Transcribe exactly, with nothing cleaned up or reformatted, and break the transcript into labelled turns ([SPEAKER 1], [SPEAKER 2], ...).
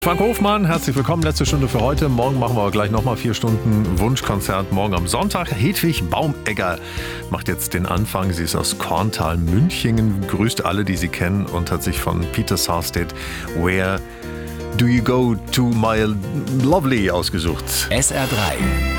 [SPEAKER 1] Frank Hofmann, herzlich willkommen. Letzte Stunde für heute. Morgen machen wir gleich nochmal vier Stunden Wunschkonzert. Morgen am Sonntag. Hedwig Baumegger macht jetzt den Anfang. Sie ist aus Korntal, Münchingen. Grüßt alle, die sie kennen und hat sich von Peter Sarstedt Where Do You Go To My Lovely ausgesucht.
[SPEAKER 2] S R drei